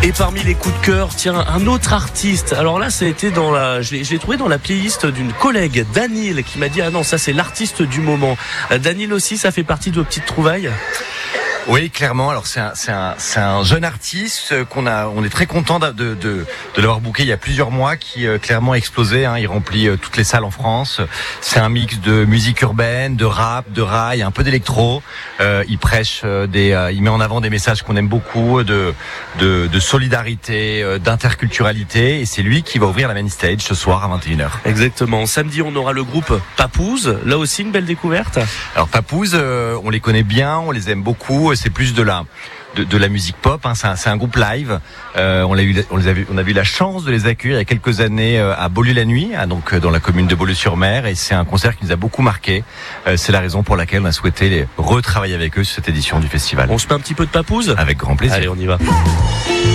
Et parmi les coups de cœur, tiens, un autre artiste. Alors là, ça a été je l'ai trouvé dans la playlist d'une collègue, Danil, qui m'a dit ah non, ça c'est l'artiste du moment. Danil aussi, ça fait partie de vos petites trouvailles. Oui, clairement. Alors c'est un jeune artiste on est très content de l'avoir booké il y a plusieurs mois, qui clairement a explosé. Il remplit toutes les salles en France. C'est un mix de musique urbaine, de rap, de rail, un peu d'électro. Il prêche il met en avant des messages qu'on aime beaucoup, de solidarité, d'interculturalité. Et c'est lui qui va ouvrir la main stage ce soir à 21h. Exactement. Samedi, on aura le groupe Papouze. Là aussi, une belle découverte. Alors Papouze, on les connaît bien, on les aime beaucoup. C'est plus de la musique pop. C'est un groupe live. On a eu la chance de les accueillir il y a quelques années à Beaulieu-la-Nuit, donc dans la commune de Beaulieu-sur-Mer, et c'est un concert qui nous a beaucoup marqué. C'est la raison pour laquelle on a souhaité retravailler avec eux sur cette édition du festival. On se met un petit peu de Papouze ? Avec grand plaisir. Allez, on y va.